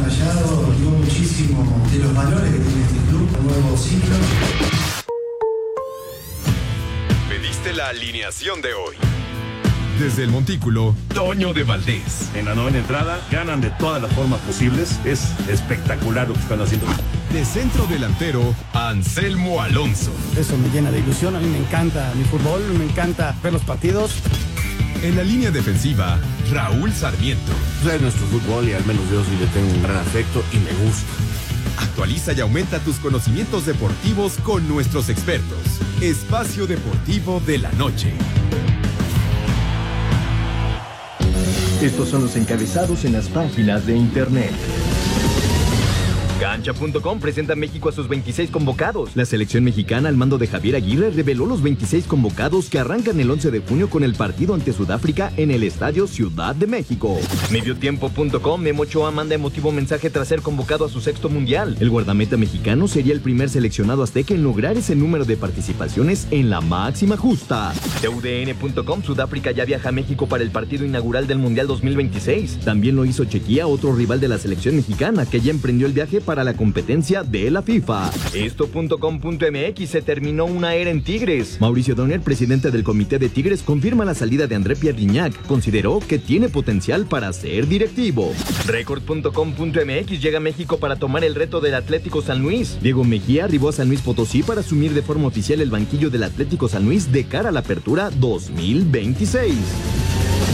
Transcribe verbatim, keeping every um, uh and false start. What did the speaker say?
Gallardo dio muchísimo de los valores que tiene este club, un nuevo ciclo. Pediste la alineación de hoy. Desde el Montículo, Toño de Valdés. En la novena entrada, ganan de todas las formas posibles. Es espectacular lo que están haciendo. De centro delantero, Anselmo Alonso. Eso me llena de ilusión. A mí me encanta mi fútbol, me encanta ver los partidos. En la línea defensiva, Raúl Sarmiento. Es nuestro fútbol y al menos yo sí le tengo un gran afecto y me gusta. Actualiza y aumenta tus conocimientos deportivos con nuestros expertos. Espacio Deportivo de la Noche. Estos son los encabezados en las páginas de internet. Cancha punto com presenta a México a sus veintiséis convocados. La selección mexicana al mando de Javier Aguirre reveló los veintiséis convocados que arrancan el once de junio con el partido ante Sudáfrica en el Estadio Ciudad de México. Mediotiempo punto com, Memo Ochoa manda emotivo mensaje tras ser convocado a su sexto mundial. El guardameta mexicano sería el primer seleccionado azteca en lograr ese número de participaciones en la máxima justa. T U D N punto com, Sudáfrica ya viaja a México para el partido inaugural del Mundial dos mil veintiséis. También lo hizo Chequia, otro rival de la selección mexicana, que ya emprendió el viaje para para la competencia de la FIFA. Esto punto com punto m x, se terminó una era en Tigres. Mauricio Donner, presidente del comité de Tigres, confirma la salida de André Pierre Gignac. Consideró que tiene potencial para ser directivo. Record punto com punto m x llega a México para tomar el reto del Atlético San Luis. Diego Mejía arribó a San Luis Potosí para asumir de forma oficial el banquillo del Atlético San Luis de cara a la apertura dos mil veintiséis.